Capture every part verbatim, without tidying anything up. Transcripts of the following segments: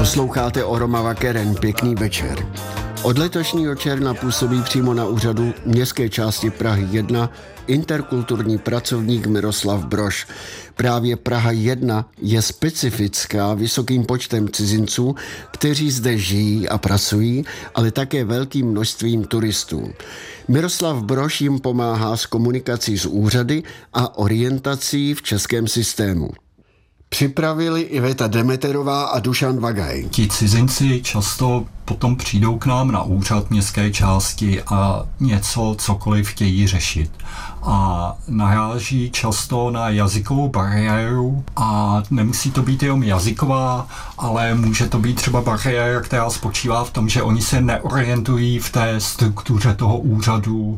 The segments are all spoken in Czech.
Posloucháte Oromava Keren, pěkný večer. Od letošního června působí přímo na úřadu městské části Prahy jedna interkulturní pracovník Miroslav Brož. Právě Praha jedna je specifická vysokým počtem cizinců, kteří zde žijí a pracují, ale také velkým množstvím turistů. Miroslav Brož jim pomáhá s komunikací s úřady a orientací v českém systému. Připravili Iveta Demeterová a Dušan Vagaj. Ti cizinci často potom přijdou k nám na úřad městské části a něco, cokoliv chtějí řešit. A naráží často na jazykovou bariéru a nemusí to být jenom jazyková, ale může to být třeba bariéra, která spočívá v tom, že oni se neorientují v té struktuře toho úřadu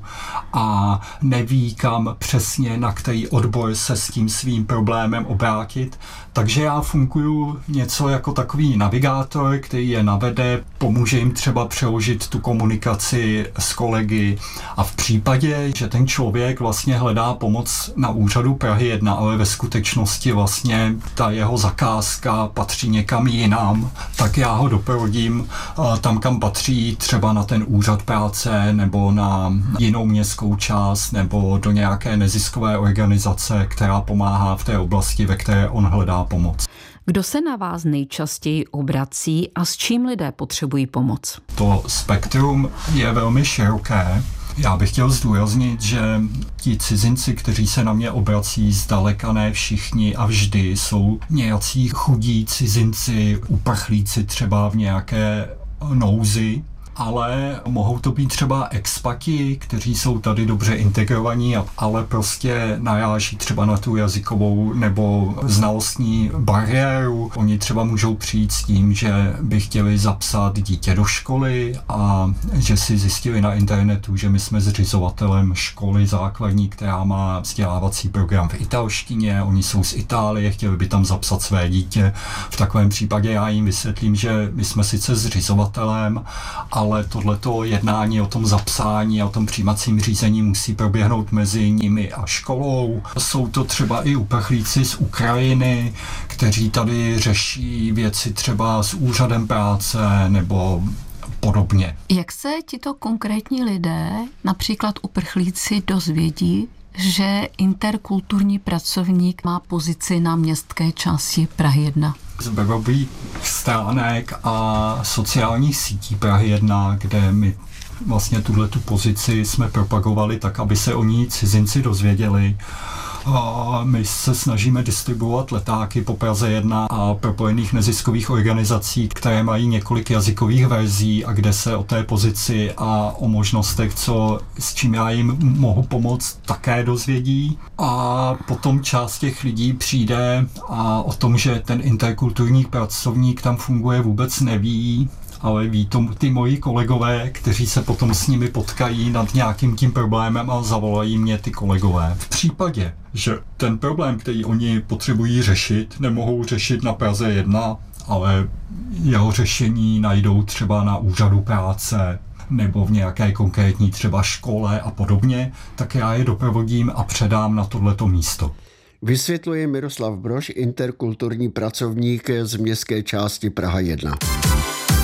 a neví, kam přesně, na který odbor se s tím svým problémem obrátit. Takže já funguju něco jako takový navigátor, který je navede, pomůže jim třeba přeložit tu komunikaci s kolegy a v případě, že ten člověk vlastně hledá pomoc na úřadu Prahy jedna, ale ve skutečnosti vlastně ta jeho zakázka patří někam jinam, tak já ho doprovodím tam, kam patří, třeba na ten úřad práce nebo na jinou městskou část nebo do nějaké neziskové organizace, která pomáhá v té oblasti, ve které on hledá pomoc. Kdo se na vás nejčastěji obrací a s čím lidé potřebují pomoc? To spektrum je velmi široké. Já bych chtěl zdůraznit, že ti cizinci, kteří se na mě obrací, zdaleka ne všichni a vždy jsou nějací chudí cizinci, uprchlíci třeba v nějaké nouzi, ale mohou to být třeba expati, kteří jsou tady dobře integrovaní, ale prostě naráží třeba na tu jazykovou nebo znalostní bariéru. Oni třeba můžou přijít s tím, že by chtěli zapsat dítě do školy a že si zjistili na internetu, že my jsme zřizovatelem školy základní, která má vzdělávací program v italštině. Oni jsou z Itálie, chtěli by tam zapsat své dítě. V takovém případě já jim vysvětlím, že my jsme sice zřizovatelem, ale ale tohleto jednání o tom zapsání a o tom přijímacím řízení musí proběhnout mezi nimi a školou. Jsou to třeba i uprchlíci z Ukrajiny, kteří tady řeší věci třeba s úřadem práce nebo podobně. Jak se tito konkrétní lidé, například uprchlíci, dozvědí, že interkulturní pracovník má pozici na městské části Prahy jedna? Z webových stránek a sociálních sítí Prahy jedna, kde my vlastně tuhletu pozici jsme propagovali tak, aby se o ní cizinci dozvěděli. A my se snažíme distribuovat letáky po Praze jedna a propojených neziskových organizací, které mají několik jazykových verzí a kde se o té pozici a o možnostech, co, s čím já jim mohu pomoct, také dozvědí. A potom část těch lidí přijde a o tom, že ten interkulturní pracovník tam funguje, vůbec neví, ale ví to ty moji kolegové, kteří se potom s nimi potkají nad nějakým tím problémem a zavolají mě ty kolegové. V případě, že ten problém, který oni potřebují řešit, nemohou řešit na Praze jedna, ale jeho řešení najdou třeba na úřadu práce nebo v nějaké konkrétní třeba škole a podobně, tak já je doprovodím a předám na tohleto místo. Vysvětluje Miroslav Brož, interkulturní pracovník z městské části Praha jedna.